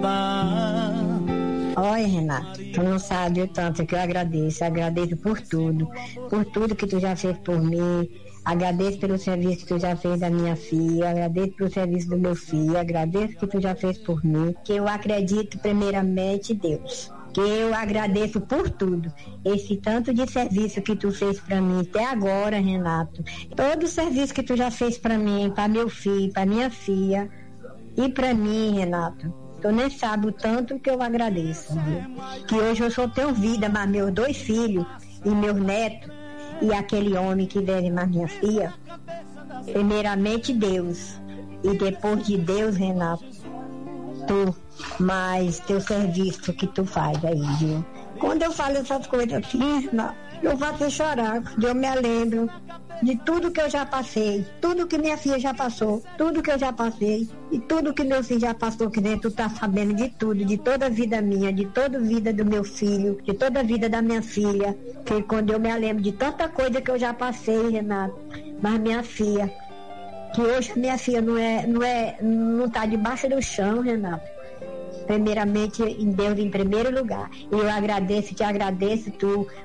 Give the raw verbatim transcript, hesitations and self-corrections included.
voltar. Olha, Renato, tu não sabe o tanto que eu agradeço. Agradeço por tudo, por tudo que tu já fez por mim. Agradeço pelo serviço que tu já fez da minha filha, agradeço pelo serviço do meu filho, agradeço que tu já fez por mim, que eu acredito primeiramente em Deus, que eu agradeço por tudo, esse tanto de serviço que tu fez pra mim até agora, Renato, todo o serviço que tu já fez pra mim, pra meu filho, pra minha filha e pra mim, Renato. Tu nem sabe o tanto que eu agradeço, viu? Que hoje eu sou teu vida, mas meus dois filhos e meus netos e aquele homem que deve mais minha filha, primeiramente Deus, e depois de Deus, Renato, tu, mais teu serviço que tu faz aí, viu? Quando eu falo essas coisas assim, Renato, eu faço chorar, quando eu me lembro de tudo que eu já passei, tudo que minha filha já passou, tudo que eu já passei, e tudo que meu filho já passou, que nem tu tá sabendo de tudo, de toda a vida minha, de toda a vida do meu filho, de toda a vida da minha filha, que quando eu me lembro de tanta coisa que eu já passei, Renato, mas minha filha, que hoje minha filha não é, não é, não tá debaixo do chão, Renato, primeiramente em Deus em primeiro lugar, e eu agradeço, te agradeço tu,